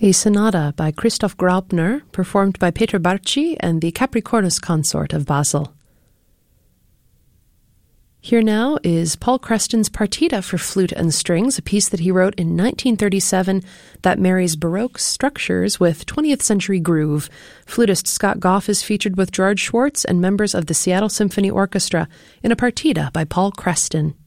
A sonata by Christoph Graupner, performed by Peter Barczi and the Capricornus Consort of Basel. Here now is Paul Creston's Partita for Flute and Strings, a piece that he wrote in 1937 that marries Baroque structures with 20th century groove. Flutist Scott Goff is featured with George Schwartz and members of the Seattle Symphony Orchestra in a partita by Paul Creston.